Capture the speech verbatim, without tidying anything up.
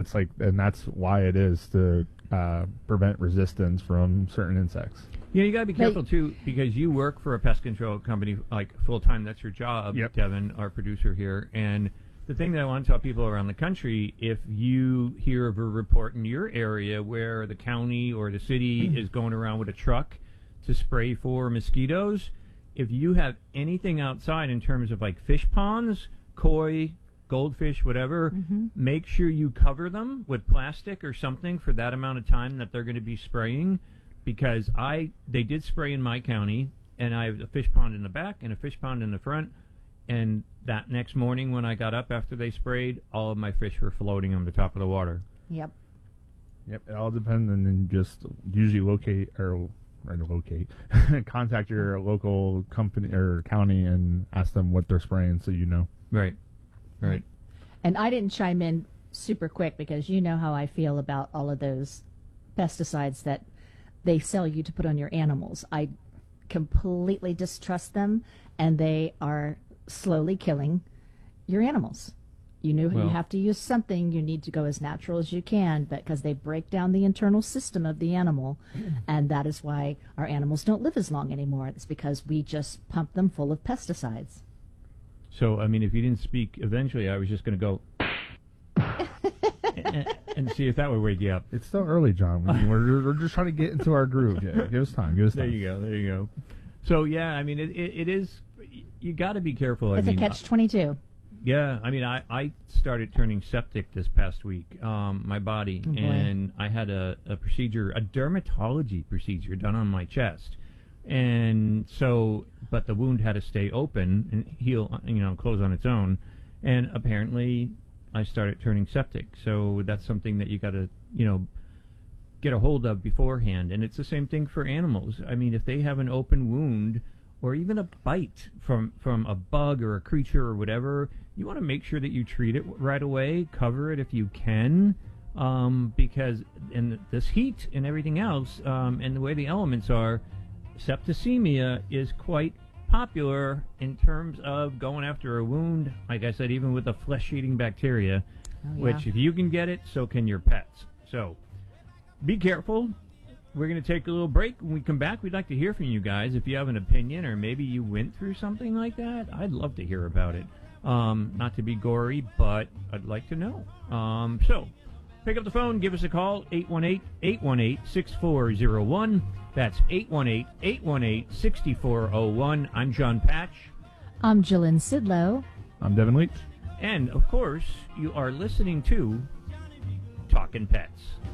it's like, and that's why it is to uh, prevent resistance from certain insects. Yeah, you got to be careful, too, because you work for a pest control company, like, full-time. That's your job, Yep. Devin, our producer here. And the thing that I want to tell people around the country, if you hear of a report in your area where the county or the city is going around with a truck to spray for mosquitoes, if you have anything outside in terms of, like, fish ponds, koi, goldfish, whatever, Mm-hmm. make sure you cover them with plastic or something for that amount of time that they're going to be spraying. Because I, they did spray in my county, and I have a fish pond in the back and a fish pond in the front. And that next morning when I got up after they sprayed, all of my fish were floating on the top of the water. Yep. Yep, it all depends, and then just usually locate or, or locate, contact your local company or county and ask them what they're spraying, so you know. Right, right. And I didn't chime in super quick because you know how I feel about all of those pesticides that they sell you to put on your animals. I completely distrust them, and they are slowly killing your animals. You know, Well, you have to use something. You need to go as natural as you can, but because they break down the internal system of the animal, and that is why our animals don't live as long anymore. It's because we just pump them full of pesticides. So, I mean, if you didn't speak eventually, I was just going to go and, and see if that would wake you up. It's still early, John. We're, we're just trying to get into our groove. Yeah, give us time. Give us time. There you go. There you go. So, yeah, I mean, it, it, it is, you got to be careful. I It's mean, a catch twenty-two. Yeah, I mean, I, I started turning septic this past week, um, my body, Oh, boy. and I had a, a procedure, a dermatology procedure done on my chest. And so, but the wound had to stay open and heal, you know, close on its own. And apparently I started turning septic. So that's something that you got to, you know, get a hold of beforehand. And it's the same thing for animals. I mean, if they have an open wound or even a bite from, from a bug or a creature or whatever, you want to make sure that you treat it right away, cover it if you can, um, because in this heat and everything else, um, and the way the elements are, septicemia is quite popular in terms of going after a wound, like I said, even with a flesh-eating bacteria, Oh, yeah. which if you can get it, so can your pets. So be careful. We're going to take a little break. When we come back, we'd like to hear from you guys. If you have an opinion or maybe you went through something like that, I'd love to hear about it. Um, not to be gory, but I'd like to know. Um, so pick up the phone, give us a call, eight one eight, eight one eight, six four zero one. That's eight one eight, eight one eight, six four zero one. I'm John Patch. I'm Jillian Sidlow. I'm Devin Leach. And, of course, you are listening to Talkin' Pets.